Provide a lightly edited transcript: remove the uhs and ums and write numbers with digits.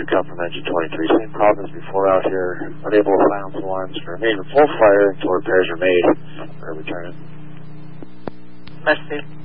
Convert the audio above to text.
to come from engine 23. Same problem as before out here. Unable to silence alarms. Remain in full fire until repairs are made. We're returning. Merci.